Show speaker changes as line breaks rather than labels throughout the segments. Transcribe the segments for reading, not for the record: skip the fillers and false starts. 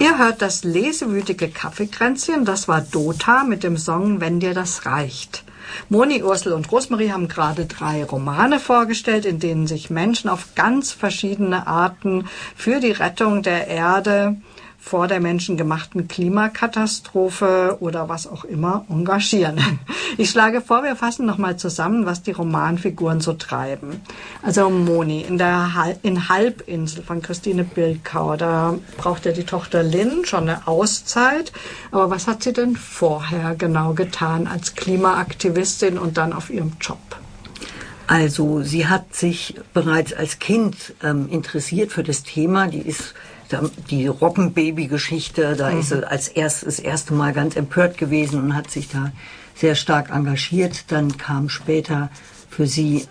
Ihr hört das lesewütige Kaffeekränzchen, das war Dota mit dem Song Wenn dir das reicht. Moni, Ursel und Rosemarie haben gerade 3 Romane vorgestellt, in denen sich Menschen auf ganz verschiedene Arten für die Rettung der Erde vor der menschengemachten Klimakatastrophe oder was auch immer engagieren. Ich schlage vor, wir fassen nochmal zusammen, was die Romanfiguren so treiben. Also Moni, in Halbinsel von Christine Bilkau, da braucht ja die Tochter Lynn schon eine Auszeit. Aber was hat sie denn vorher genau getan als Klimaaktivistin und dann auf ihrem Job?
Also sie hat sich bereits als Kind interessiert für das Thema. Die Robbenbaby-Geschichte, da ist sie das erste Mal ganz empört gewesen und hat sich da sehr stark engagiert. Dann kam später für sie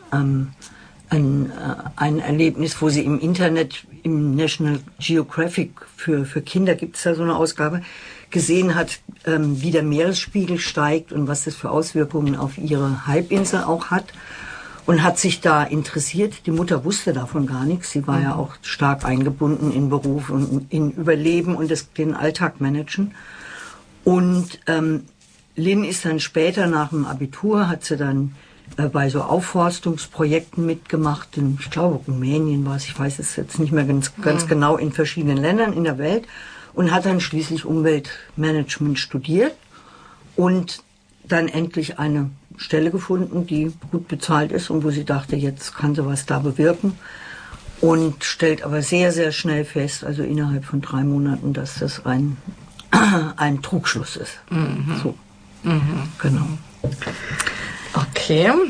ein Erlebnis, wo sie im Internet, im National Geographic für Kinder gibt es da so eine Ausgabe, gesehen hat, wie der Meeresspiegel steigt und was das für Auswirkungen auf ihre Halbinsel auch hat. Und hat sich da interessiert. Die Mutter wusste davon gar nichts. Sie war ja auch stark eingebunden in Beruf und in Überleben und den Alltag managen. Und Lynn ist dann später nach dem Abitur, hat sie dann bei so Aufforstungsprojekten mitgemacht. Ich glaube, Rumänien war es, ich weiß es jetzt nicht mehr ganz genau, in verschiedenen Ländern in der Welt. Und hat dann schließlich Umweltmanagement studiert und dann endlich eine Stelle gefunden, die gut bezahlt ist und wo sie dachte, jetzt kann sie was da bewirken, und stellt aber sehr, sehr schnell fest, also innerhalb von 3 Monaten, dass das ein Trugschluss ist. So. Genau.
Okay.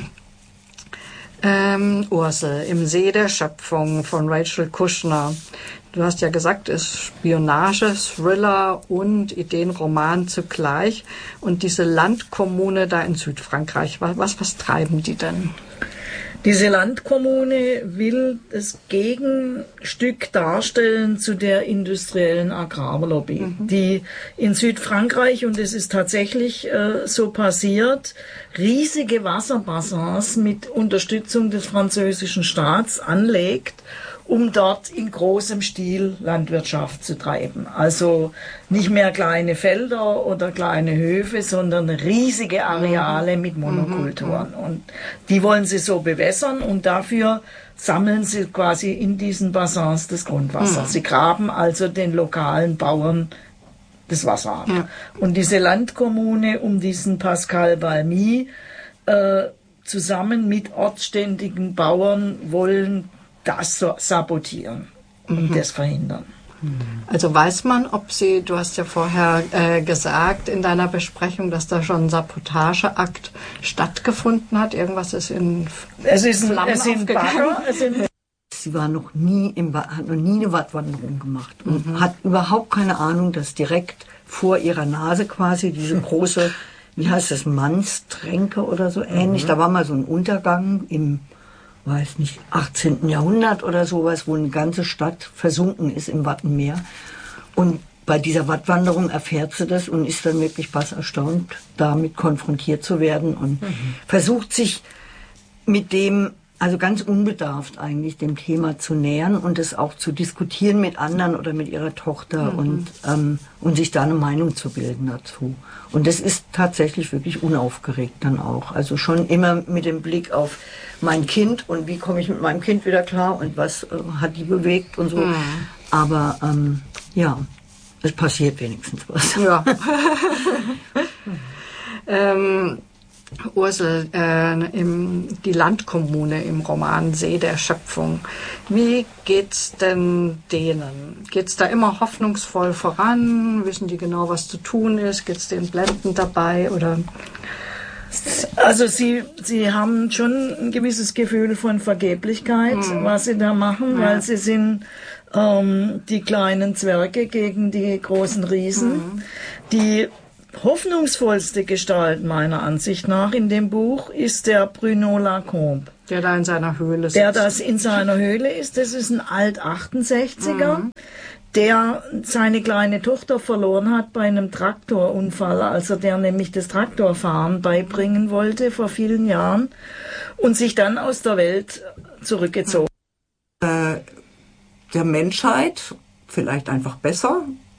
Ursel, im See der Schöpfung von Rachel Kushner. Du hast ja gesagt, es ist Spionage, Thriller und Ideenroman zugleich. Und diese Landkommune da in Südfrankreich, was treiben die denn?
Diese Landkommune will das Gegenstück darstellen zu der industriellen Agrarlobby, die in Südfrankreich, und es ist tatsächlich so passiert, riesige Wasserbassins mit Unterstützung des französischen Staats anlegt, um dort in großem Stil Landwirtschaft zu treiben. Also nicht mehr kleine Felder oder kleine Höfe, sondern riesige Areale mit Monokulturen. Und die wollen sie so bewässern und dafür sammeln sie quasi in diesen Bassins das Grundwasser. Sie graben also den lokalen Bauern das Wasser ab. Und diese Landkommune um diesen Pascal Balmy zusammen mit ortsständigen Bauern wollen das sabotieren und das verhindern.
Also weiß man, ob sie, du hast ja vorher gesagt in deiner Besprechung, dass da schon ein Sabotageakt stattgefunden hat. Irgendwas ist in Flammen aufgegangen.
Sie war hat noch nie eine Wattwanderung gemacht und hat überhaupt keine Ahnung, dass direkt vor ihrer Nase quasi diese große, wie heißt das, Mannstränke oder so ähnlich. Da war mal so ein Untergang im, weiß nicht, 18. Jahrhundert oder sowas, wo eine ganze Stadt versunken ist im Wattenmeer. Und bei dieser Wattwanderung erfährt sie das und ist dann wirklich fast erstaunt, damit konfrontiert zu werden und versucht sich mit dem, also ganz unbedarft eigentlich, dem Thema zu nähern und es auch zu diskutieren mit anderen oder mit ihrer Tochter und sich da eine Meinung zu bilden dazu. Und das ist tatsächlich wirklich unaufgeregt dann auch. Also schon immer mit dem Blick auf mein Kind und wie komme ich mit meinem Kind wieder klar und was hat die bewegt und so. Aber ja, es passiert wenigstens was.
Ja. Ursel, die Landkommune im Roman See der Schöpfung. Wie geht's denn denen? Geht's da immer hoffnungsvoll voran? Wissen die genau, was zu tun ist? Geht's denen blendend dabei oder?
Also sie haben schon ein gewisses Gefühl von Vergeblichkeit, was sie da machen, weil sie sind die kleinen Zwerge gegen die großen Riesen. Die hoffnungsvollste Gestalt meiner Ansicht nach in dem Buch ist der Bruno Lacombe.
Der da in seiner Höhle sitzt.
Der das in seiner Höhle ist. Das ist ein Alt-68er, der seine kleine Tochter verloren hat bei einem Traktorunfall, also der nämlich das Traktorfahren beibringen wollte vor vielen Jahren und sich dann aus der Welt zurückgezogen.
Der Menschheit vielleicht einfach besser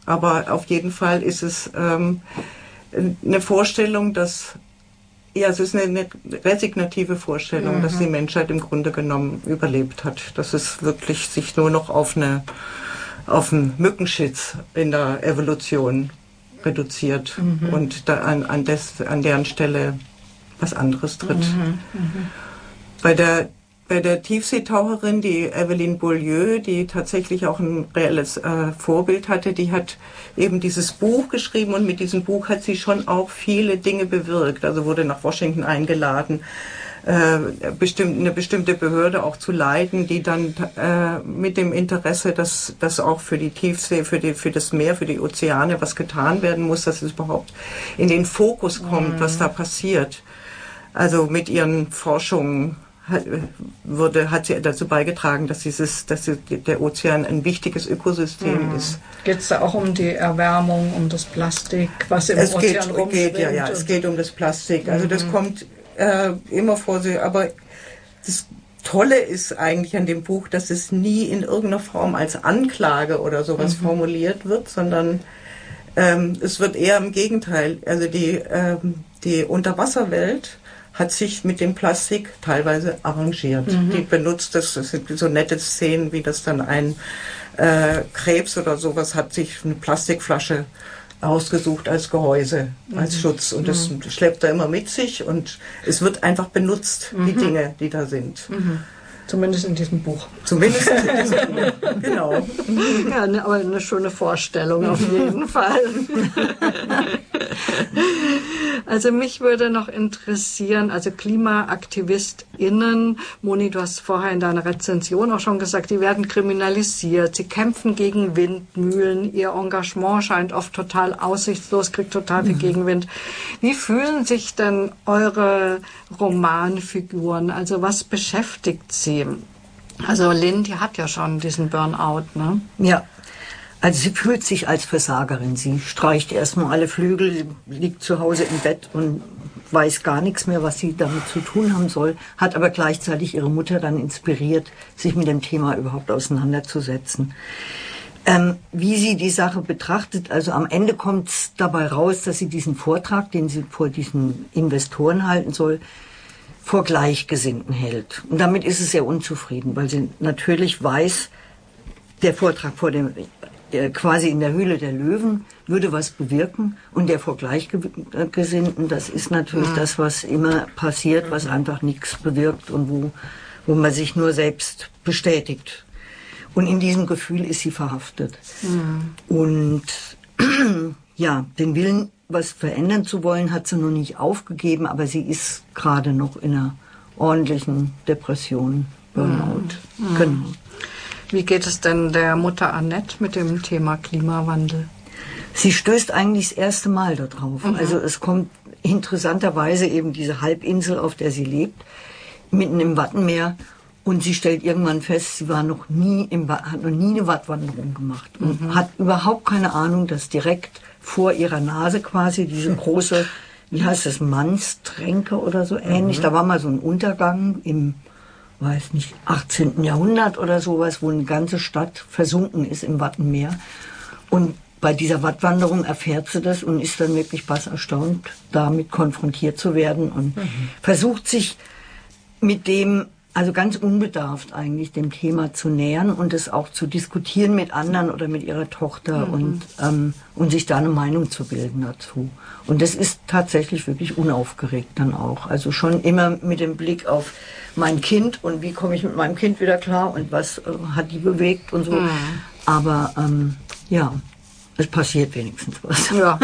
Aber auf jeden Fall ist es eine Vorstellung, dass, ja, es ist eine resignative Vorstellung, dass die Menschheit im Grunde genommen überlebt hat. Dass es wirklich sich nur noch auf einen Mückenschutz in der Evolution reduziert und da an deren Stelle was anderes tritt. Bei der Tiefseetaucherin, die Evelyn Beaulieu, die tatsächlich auch ein reelles Vorbild hatte, die hat eben dieses Buch geschrieben und mit diesem Buch hat sie schon auch viele Dinge bewirkt. Also wurde nach Washington eingeladen, eine bestimmte Behörde auch zu leiten, die dann mit dem Interesse, dass auch für die Tiefsee, für das Meer, für die Ozeane was getan werden muss, dass es überhaupt in den Fokus kommt, was da passiert. Also mit ihren Forschungen hat sie dazu beigetragen, dass der Ozean ein wichtiges Ökosystem ist.
Geht es da auch um die Erwärmung, um das Plastik, was im Ozean rumschwimmt?
Es geht um das Plastik. Also das kommt immer vor sich. Aber das Tolle ist eigentlich an dem Buch, dass es nie in irgendeiner Form als Anklage oder sowas formuliert wird, sondern es wird eher im Gegenteil. Also die Unterwasserwelt hat sich mit dem Plastik teilweise arrangiert. Die benutzt das sind so nette Szenen, wie das dann ein Krebs oder sowas hat sich eine Plastikflasche ausgesucht als Gehäuse, als Schutz. Und das schleppt er immer mit sich und es wird einfach benutzt, die Dinge, die da sind.
Zumindest in diesem Buch.
Zumindest in diesem Buch, genau.
Ja, aber eine schöne Vorstellung auf jeden Fall. Also mich würde noch interessieren, also KlimaaktivistInnen, Moni, du hast vorher in deiner Rezension auch schon gesagt, die werden kriminalisiert, sie kämpfen gegen Windmühlen, ihr Engagement scheint oft total aussichtslos, kriegt total viel Gegenwind. Wie fühlen sich denn eure Romanfiguren? Also was beschäftigt sie? Also Lynn, die hat ja schon diesen Burnout, ne?
Ja. Also sie fühlt sich als Versagerin. Sie streicht erstmal alle Flügel, liegt zu Hause im Bett und weiß gar nichts mehr, was sie damit zu tun haben soll, hat aber gleichzeitig ihre Mutter dann inspiriert, sich mit dem Thema überhaupt auseinanderzusetzen. Wie sie die Sache betrachtet, also am Ende kommt es dabei raus, dass sie diesen Vortrag, den sie vor diesen Investoren halten soll, vor Gleichgesinnten hält. Und damit ist sie sehr unzufrieden, weil sie natürlich weiß, der Vortrag vor dem quasi in der Höhle der Löwen würde was bewirken und der vor Gleichgesinnten, das ist natürlich das, was immer passiert, was einfach nichts bewirkt und wo man sich nur selbst bestätigt. Und in diesem Gefühl ist sie verhaftet. Und ja, den Willen, was verändern zu wollen, hat sie noch nicht aufgegeben, aber sie ist gerade noch in einer ordentlichen Depression, Burnout. Genau.
Wie geht es denn der Mutter Annette mit dem Thema Klimawandel?
Sie stößt eigentlich das erste Mal darauf. Also es kommt interessanterweise eben diese Halbinsel, auf der sie lebt, mitten im Wattenmeer. Und sie stellt irgendwann fest, sie war hat noch nie eine Wattwanderung gemacht. Und hat überhaupt keine Ahnung, dass direkt vor ihrer Nase quasi diese große, wie heißt das, Mannstränke oder so ähnlich. Da war mal so ein Untergang im, weiß nicht, 18. Jahrhundert oder sowas, wo eine ganze Stadt versunken ist im Wattenmeer. Und bei dieser Wattwanderung erfährt sie das und ist dann wirklich fast erstaunt, damit konfrontiert zu werden und versucht sich mit dem, also ganz unbedarft eigentlich, dem Thema zu nähern und es auch zu diskutieren mit anderen oder mit ihrer Tochter und sich da eine Meinung zu bilden dazu. Und das ist tatsächlich wirklich unaufgeregt dann auch. Also schon immer mit dem Blick auf mein Kind und wie komme ich mit meinem Kind wieder klar und was hat die bewegt und so. Aber ja, es passiert wenigstens was.
Ja.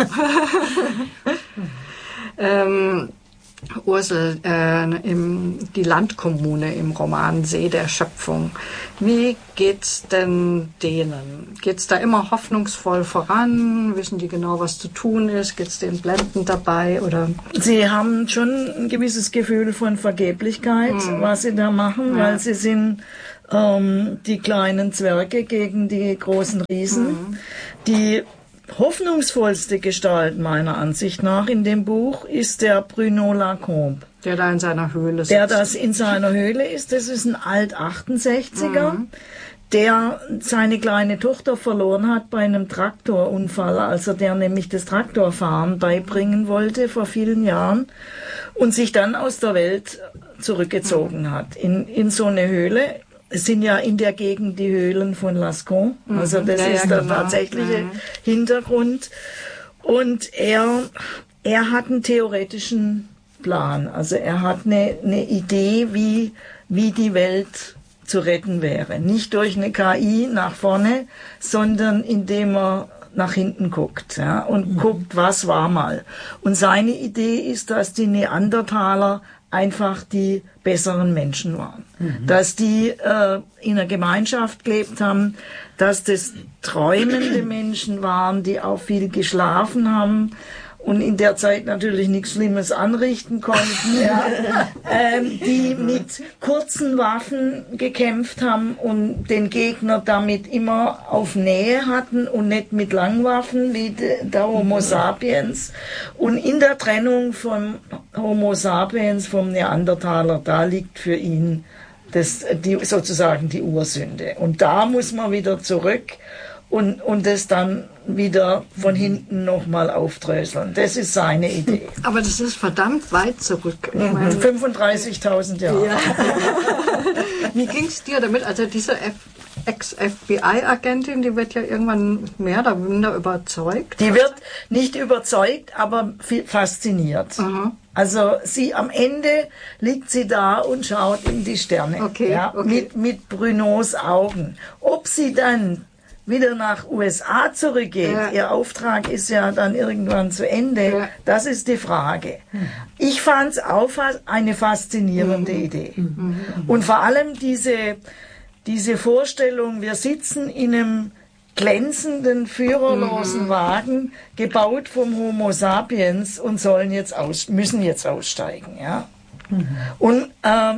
Ursel, die Landkommune im Roman See der Schöpfung. Wie geht's denn denen? Geht's da immer hoffnungsvoll voran? Wissen die genau, was zu tun ist? Geht's denen blendend dabei? Oder?
Sie haben schon ein gewisses Gefühl von Vergeblichkeit, was sie da machen, weil sie sind die kleinen Zwerge gegen die großen Riesen. Die hoffnungsvollste Gestalt meiner Ansicht nach in dem Buch ist der Bruno Lacombe.
Der da in seiner Höhle sitzt.
Der das in seiner Höhle ist. Das ist ein Alt-68er, der seine kleine Tochter verloren hat bei einem Traktorunfall, als er der nämlich das Traktorfahren beibringen wollte vor vielen Jahren und sich dann aus der Welt zurückgezogen hat in so eine Höhle. Es sind ja in der Gegend die Höhlen von Lascaux, also das ist der tatsächliche Hintergrund. Und er hat einen theoretischen Plan, also er hat eine Idee, wie die Welt zu retten wäre. Nicht durch eine KI nach vorne, sondern indem er nach hinten guckt, ja, und guckt, was war mal. Und seine Idee ist, dass die Neandertaler einfach die besseren Menschen waren. Dass die in einer Gemeinschaft gelebt haben, dass das träumende Menschen waren, die auch viel geschlafen haben und in der Zeit natürlich nichts Schlimmes anrichten konnten, ja, die mit kurzen Waffen gekämpft haben und den Gegner damit immer auf Nähe hatten und nicht mit Langwaffen wie der Homo sapiens. Und in der Trennung vom Homo sapiens, vom Neandertaler, da liegt für ihn sozusagen die Ursünde. Und da muss man wieder zurück und das dann wieder von hinten nochmal aufdröseln. Das ist seine Idee.
Aber das ist verdammt weit zurück. Ich meine,
35.000 Jahre.
Ja. Wie ging es dir damit? Also diese Ex-FBI-Agentin, die wird ja irgendwann mehr oder minder überzeugt.
Die wird nicht überzeugt, aber fasziniert. Also am Ende liegt sie da und schaut in die Sterne.
Okay.
Mit Brunos Augen. Ob sie dann wieder nach USA zurückgeht, ihr Auftrag ist ja dann irgendwann zu Ende, das ist die Frage. Ich fand es auch eine faszinierende Idee. Und vor allem diese Vorstellung, wir sitzen in einem glänzenden, führerlosen Wagen, gebaut vom Homo sapiens und müssen jetzt aussteigen. Ja? Und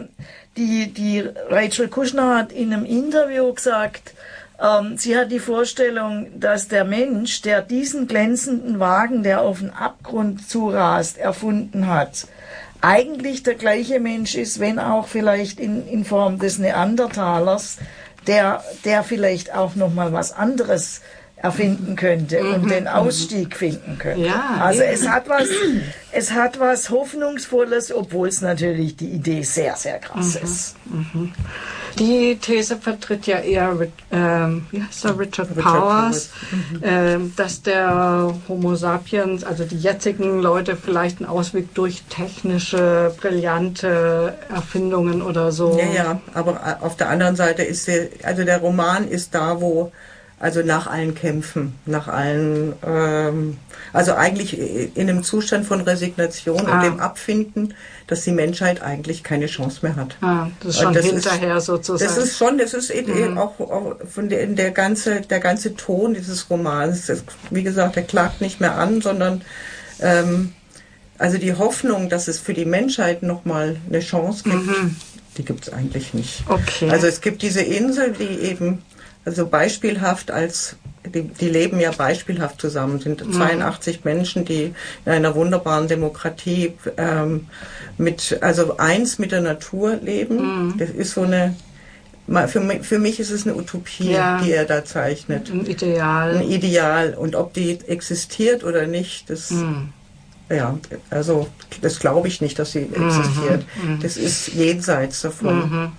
die Rachel Kushner hat in einem Interview gesagt, sie hat die Vorstellung, dass der Mensch, der diesen glänzenden Wagen, der auf den Abgrund zurast, erfunden hat, eigentlich der gleiche Mensch ist, wenn auch vielleicht in Form des Neandertalers, der vielleicht auch noch mal was anderes erfinden könnte und den Ausstieg finden könnte.
Ja,
also es hat was Hoffnungsvolles, obwohl es natürlich die Idee sehr, sehr krass ist.
Die These vertritt ja eher Richard Powers, dass der Homo sapiens, also die jetzigen Leute, vielleicht einen Ausweg durch technische, brillante Erfindungen oder so.
Ja, aber auf der anderen Seite ist der Roman ist da, wo also nach allen Kämpfen, nach allen, also eigentlich in einem Zustand von Resignation und dem Abfinden, dass die Menschheit eigentlich keine Chance mehr hat.
Das ist schon hinterher sozusagen.
Das ist eben auch von der ganze Ton dieses Romans. Wie gesagt, der klagt nicht mehr an, sondern also die Hoffnung, dass es für die Menschheit nochmal eine Chance gibt, die gibt es eigentlich nicht.
Okay.
Also es gibt diese Insel, die eben also beispielhaft die leben ja beispielhaft zusammen, sind 82 Menschen, die in einer wunderbaren Demokratie eins mit der Natur leben. Das ist so eine, für mich ist es eine Utopie, die er da zeichnet.
Ein Ideal.
Ein Ideal. Und ob die existiert oder nicht, das glaube ich nicht, dass sie existiert. Das ist jenseits davon.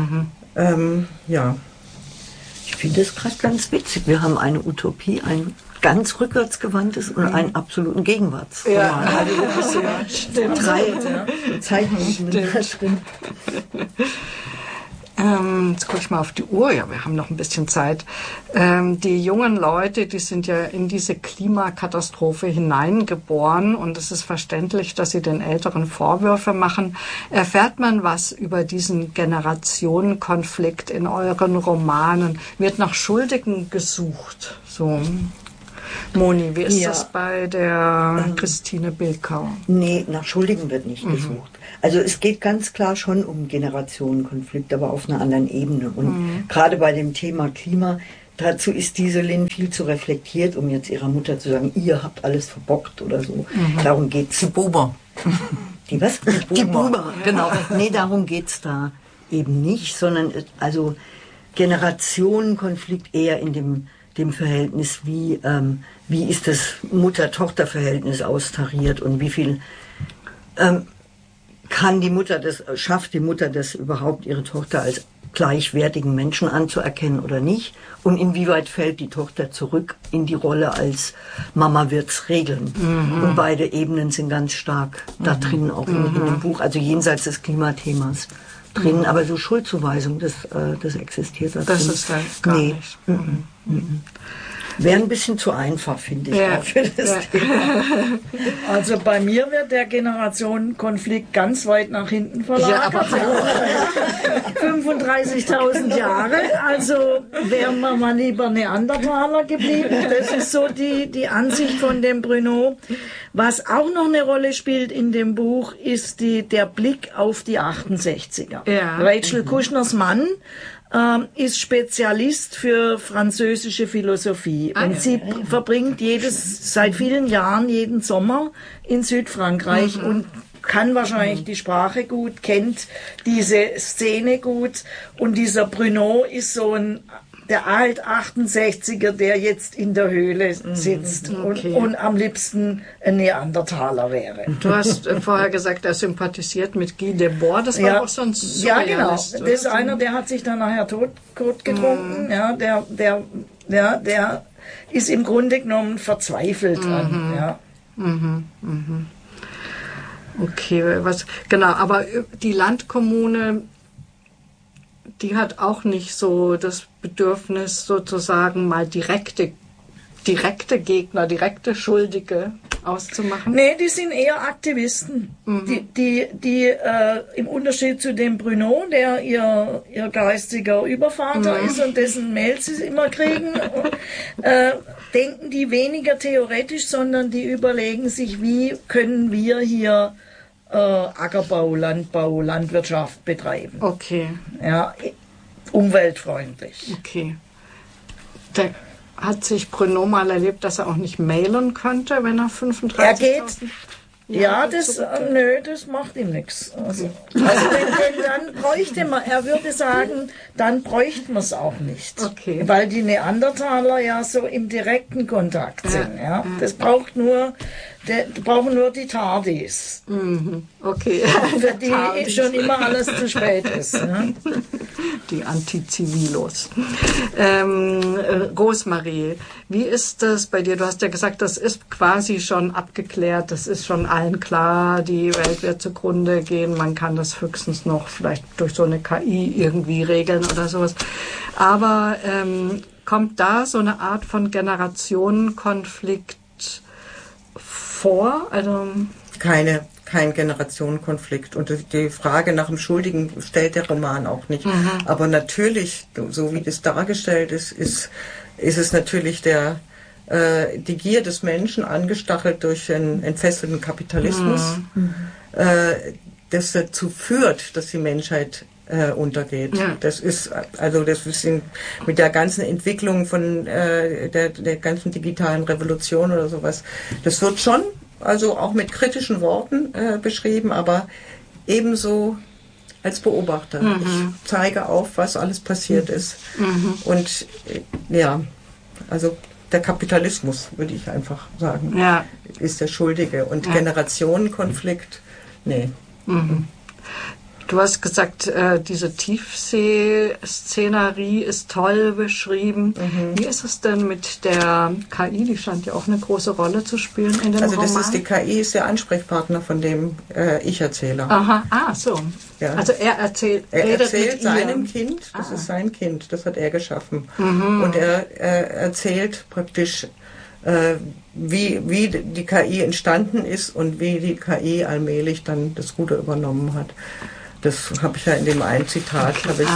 Ich finde es gerade ganz witzig. Wir haben eine Utopie, ein ganz rückwärtsgewandtes und einen absoluten Gegenwarts.
Stimmt.
3 Zeichnungen drin.
Jetzt gucke ich mal auf die Uhr. Ja, wir haben noch ein bisschen Zeit. Die jungen Leute, die sind ja in diese Klimakatastrophe hineingeboren und es ist verständlich, dass sie den Älteren Vorwürfe machen. Erfährt man was über diesen Generationenkonflikt in euren Romanen? Wird nach Schuldigen gesucht? So. Moni, wie ist das bei der Christine Bilkau?
Nee, nach Schuldigen wird nicht gesucht. Also es geht ganz klar schon um Generationenkonflikt, aber auf einer anderen Ebene. Und gerade bei dem Thema Klima, dazu ist diese Lynn viel zu reflektiert, um jetzt ihrer Mutter zu sagen, ihr habt alles verbockt oder so. Darum geht's.
Die Buber.
Die was? Die Buber, genau. Nee, darum geht's da eben nicht, sondern also Generationenkonflikt eher in dem Verhältnis, wie ist das Mutter-Tochter-Verhältnis austariert und wie viel schafft die Mutter das überhaupt, ihre Tochter als gleichwertigen Menschen anzuerkennen oder nicht? Und inwieweit fällt die Tochter zurück in die Rolle als Mama wird's regeln? Und beide Ebenen sind ganz stark da drin, auch in dem Buch, also jenseits des Klimathemas drin. Aber so Schuldzuweisung, das existiert da drin.
Das ist halt gar nicht.
Wäre ein bisschen zu einfach, finde ich, auch für das Thema.
Also bei mir wird der Generationenkonflikt ganz weit nach hinten verlagert.
Ja, aber
35.000 Jahre, also wären wir mal lieber Neandertaler geblieben. Das ist so die Ansicht von dem Bruno. Was auch noch eine Rolle spielt in dem Buch, ist der Blick auf die 68er.
Ja.
Rachel Kushners Mann ist Spezialist für französische Philosophie und sie verbringt seit vielen Jahren jeden Sommer in Südfrankreich und kann wahrscheinlich die Sprache gut, kennt diese Szene gut und dieser Bruno ist so der Alt-68er, der jetzt in der Höhle sitzt und am liebsten ein Neandertaler wäre.
Du hast vorher gesagt, er sympathisiert mit Guy Debord, das war auch so ein Surrealist.
Ja, genau. Das ist einer, der hat sich dann nachher tot getrunken. Ja, der ist im Grunde genommen verzweifelt dran. Ja.
Okay, genau, aber die Landkommune, die hat auch nicht so das Bedürfnis, sozusagen mal direkte Gegner, direkte Schuldige auszumachen.
Nee, die sind eher Aktivisten. Die im Unterschied zu dem Bruno, der ihr geistiger Übervater ist und dessen Mails sie immer kriegen, denken die weniger theoretisch, sondern die überlegen sich, wie können wir hier Ackerbau, Landbau, Landwirtschaft betreiben.
Okay.
Ja, umweltfreundlich.
Okay. Da hat sich Bruno mal erlebt, dass er auch nicht mailen könnte, wenn er 35.000...
Er geht... Ja, das macht ihm nichts. Also dann bräuchte man, er würde sagen, dann bräuchte man es auch nicht.
Okay.
Weil die Neandertaler ja so im direkten Kontakt sind. Ja. Das brauchen nur die Tardis.
Okay.
Für die schon immer alles zu spät ist. Ja.
Die Antizivilos. Rosemarie, wie ist das bei dir? Du hast ja gesagt, das ist quasi schon abgeklärt, das ist schon allen klar, die Welt wird zugrunde gehen, man kann das höchstens noch vielleicht durch so eine KI irgendwie regeln oder sowas. Aber kommt da so eine Art von Generationenkonflikt vor? Also
Kein Generationenkonflikt. Und die Frage nach dem Schuldigen stellt der Roman auch nicht. Aber natürlich, so wie das dargestellt ist, ist es natürlich die Gier des Menschen, angestachelt durch den entfesselten Kapitalismus, das dazu führt, dass die Menschheit untergeht. Ja. Das ist mit der ganzen Entwicklung von der ganzen digitalen Revolution oder sowas. Das wird schon, also auch mit kritischen Worten beschrieben, aber ebenso als Beobachter. Ich zeige auf, was alles passiert ist. Und also der Kapitalismus, würde ich einfach sagen, ist der Schuldige. Und Generationenkonflikt, nee.
Du hast gesagt, diese Tiefsee-Szenerie ist toll beschrieben. Wie ist es denn mit der KI? Die scheint ja auch eine große Rolle zu spielen in dem Roman.
Also die KI ist der Ansprechpartner von dem Ich-Erzähler.
Aha, so. Ja. Also er erzählt
seinem Kind, das ist sein Kind, das hat er geschaffen. Und er erzählt praktisch, wie die KI entstanden ist und wie die KI allmählich dann das Ruder übernommen hat. Das habe ich ja in dem einen Zitat,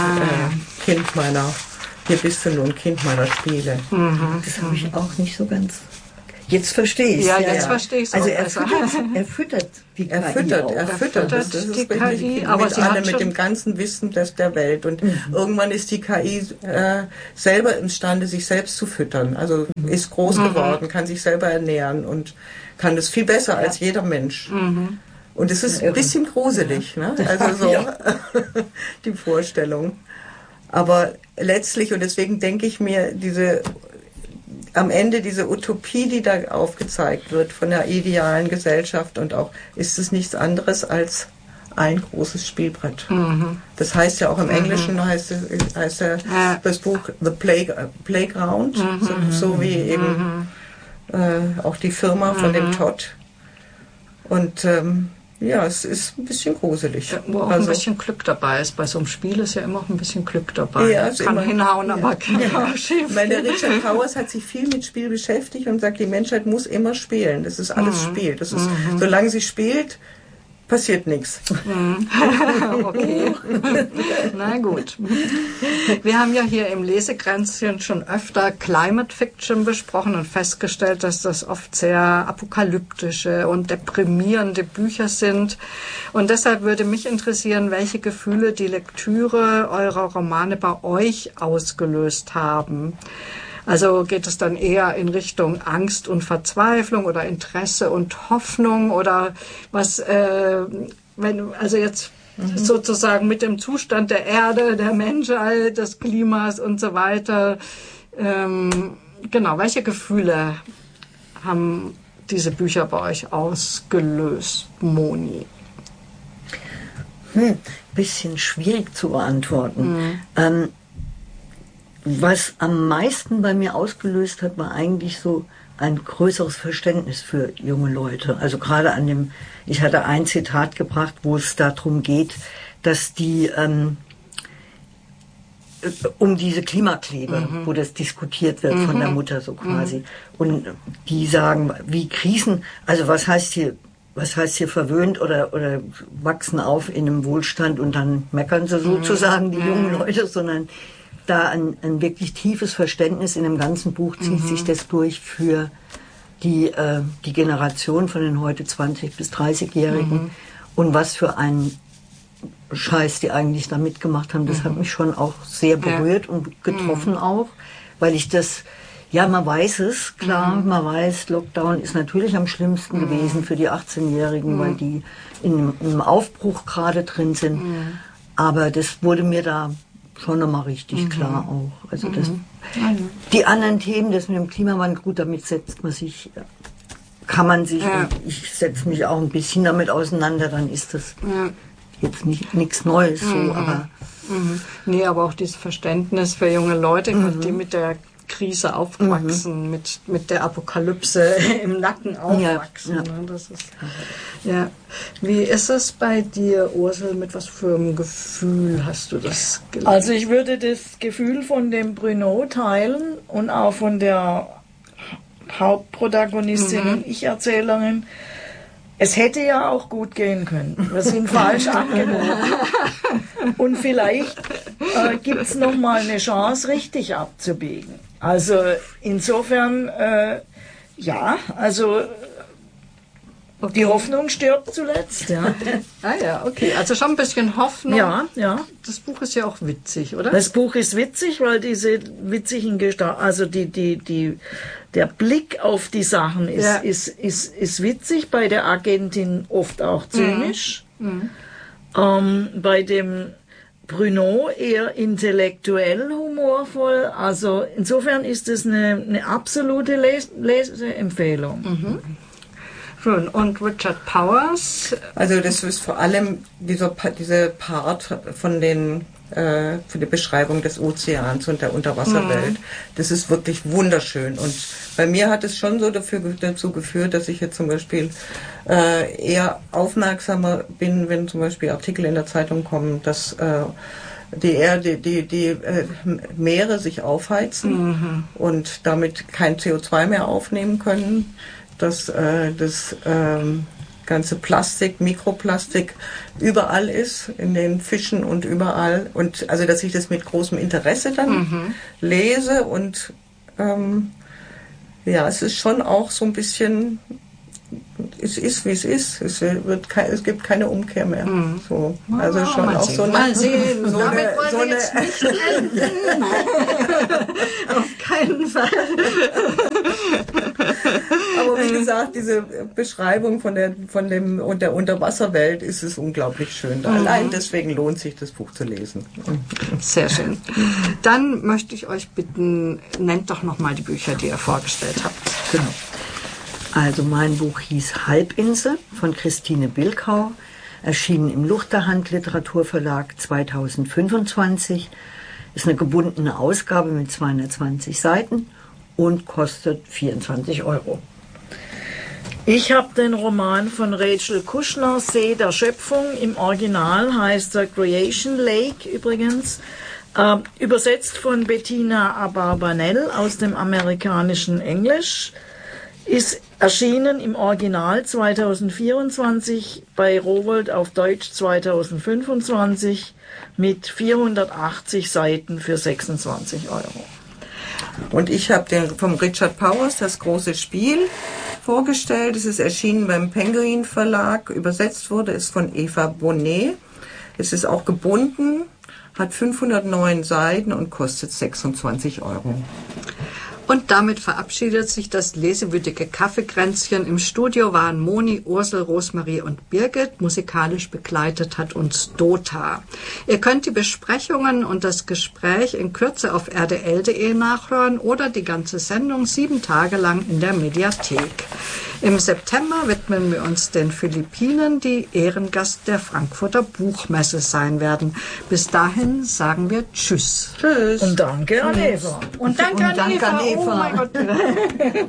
hier bist du nun Kind meiner Spiele.
Das habe ich auch nicht so ganz... Jetzt verstehe ich es.
Ja, jetzt verstehe ich es.
Also er füttert die KI.
Er füttert das ist
die
richtig,
KI, aber sie hat
mit dem ganzen Wissen der Welt. Und irgendwann ist die KI selber imstande, sich selbst zu füttern. Also ist groß geworden, kann sich selber ernähren und kann das viel besser als jeder Mensch. Und es ist ein bisschen gruselig, ne? Also so die Vorstellung. Aber letztlich, und deswegen denke ich mir, am Ende diese Utopie, die da aufgezeigt wird von der idealen Gesellschaft, und auch ist es nichts anderes als ein großes Spielbrett. Das heißt ja auch im Englischen heißt das Buch The Playground, so wie eben auch die Firma von dem Todd. Und ja, es ist ein bisschen gruselig.
Wo auch ein bisschen Glück dabei ist. Bei so einem Spiel ist ja immer auch ein bisschen Glück dabei.
Ja,
kann hinhauen, aber kann auch schief.
Weil der Richard Powers hat sich viel mit Spiel beschäftigt und sagt, die Menschheit muss immer spielen. Das ist alles Spiel. Das ist, solange sie spielt, passiert nichts.
Okay. Na gut. Wir haben ja hier im Lesekränzchen schon öfter Climate Fiction besprochen und festgestellt, dass das oft sehr apokalyptische und deprimierende Bücher sind. Und deshalb würde mich interessieren, welche Gefühle die Lektüre eurer Romane bei euch ausgelöst haben. Also geht es dann eher in Richtung Angst und Verzweiflung oder Interesse und Hoffnung oder was, also jetzt sozusagen mit dem Zustand der Erde, der Menschheit, des Klimas und so weiter. Genau, welche Gefühle haben diese Bücher bei euch ausgelöst, Moni?
Bisschen schwierig zu beantworten. Was am meisten bei mir ausgelöst hat, war eigentlich so ein größeres Verständnis für junge Leute. Also gerade ich hatte ein Zitat gebracht, wo es darum geht, dass die um diese Klimakleber, wo das diskutiert wird von der Mutter so quasi. Und die sagen, wie Krisen, also was heißt hier verwöhnt oder wachsen auf in einem Wohlstand und dann meckern sie sozusagen die jungen Leute, sondern da ein wirklich tiefes Verständnis in dem ganzen Buch zieht sich das durch für die Generation von den heute 20- bis 30-Jährigen und was für einen Scheiß die eigentlich da mitgemacht haben. Das hat mich schon auch sehr berührt und getroffen auch, weil ich das, ja, man weiß es, klar, man weiß, Lockdown ist natürlich am schlimmsten gewesen für die 18-Jährigen, weil die in einem Aufbruch gerade drin sind. Aber das wurde mir da schon nochmal richtig klar auch. Also die anderen Themen, das mit dem Klimawandel, gut, damit kann man sich, und ich setze mich auch ein bisschen damit auseinander, dann ist das jetzt nichts Neues so, aber...
Nee, aber auch dieses Verständnis für junge Leute, die mit der Krise aufwachsen, mit der Apokalypse im Nacken aufwachsen. Ja. Ne? Das ist, ja. Wie ist es bei dir, Ursel? Mit was für einem Gefühl hast du das gelesen?
Also ich würde das Gefühl von dem Bruno teilen und auch von der Hauptprotagonistin und Ich-Erzählerin. Es hätte ja auch gut gehen können. Wir sind falsch abgebogen. Und vielleicht gibt es nochmal eine Chance, richtig abzubiegen. Also insofern, ja, also die Hoffnung stirbt zuletzt. Ja.
Ah ja, okay. Also schon ein bisschen Hoffnung.
Ja, ja.
Das Buch ist ja auch witzig, oder?
Das Buch ist witzig, weil diese witzigen Gestalten, also der Blick auf die Sachen ist witzig, bei der Agentin oft auch zynisch. Bei dem Bruno eher intellektuell humorvoll. Also insofern ist es eine absolute Leseempfehlung.
Schön. Und Richard Powers?
Also das ist vor allem diese Part von für die Beschreibung des Ozeans und der Unterwasserwelt. Das ist wirklich wunderschön. Und bei mir hat es schon so dazu geführt, dass ich jetzt zum Beispiel eher aufmerksamer bin, wenn zum Beispiel Artikel in der Zeitung kommen, dass die Meere sich aufheizen und damit kein CO2 mehr aufnehmen können, dass das ganze Plastik, Mikroplastik überall ist, in den Fischen und überall. Und also, dass ich das mit großem Interesse dann lese und ja, es ist schon auch so ein bisschen, es ist wie es ist. Es gibt keine Umkehr mehr. So, also schon auch so eine.
Mal sehen. Damit wollen wir jetzt nicht enden. Auf keinen Fall.
Aber wie gesagt, gesagt, diese Beschreibung von der Unterwasserwelt ist es unglaublich schön. Allein deswegen lohnt sich, das Buch zu lesen.
Sehr schön. Dann möchte ich euch bitten, nennt doch nochmal die Bücher, die ihr vorgestellt habt.
Genau. Also mein Buch hieß Halbinsel von Christine Bilkau, erschienen im Luchterhand Literaturverlag 2025, ist eine gebundene Ausgabe mit 220 Seiten und kostet 24 €.
Ich habe den Roman von Rachel Kushner, See der Schöpfung. Im Original heißt er Creation Lake übrigens. Übersetzt von Bettina Abarbanel aus dem amerikanischen Englisch. Ist erschienen im Original 2024, bei Rowohlt auf Deutsch 2025 mit 480 Seiten für 26 €.
Und ich habe vom Richard Powers das große Spiel vorgestellt. Es ist erschienen beim Penguin Verlag. Übersetzt wurde es von Eva Bonnet. Es ist auch gebunden, hat 509 Seiten und kostet 26 €.
Und damit verabschiedet sich das lesewütige Kaffeekränzchen. Im Studio waren Moni, Ursel, Rosmarie und Birgit. Musikalisch begleitet hat uns Dota. Ihr könnt die Besprechungen und das Gespräch in Kürze auf rdl.de nachhören oder die ganze Sendung 7 Tage lang in der Mediathek. Im September widmen wir uns den Philippinen, die Ehrengast der Frankfurter Buchmesse sein werden. Bis dahin sagen wir Tschüss.
Und danke an Eva.
Und danke an Eva. Oh mein Gott.